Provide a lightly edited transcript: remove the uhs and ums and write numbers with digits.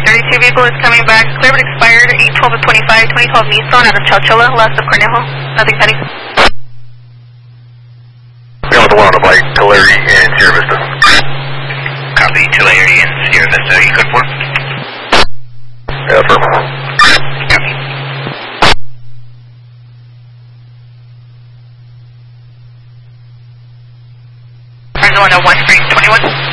32 vehicle is coming back. Clear but expired, 812 of 25, 2012 Nissan out of Chowchilla, last of Cornejo. Nothing pending. Yeah, with the one on the bike, Tulare and Sierra Vista. Copy, Tulare and Sierra Vista, you code 4? Yeah, firm. Copy. Arizona 1 Street 21.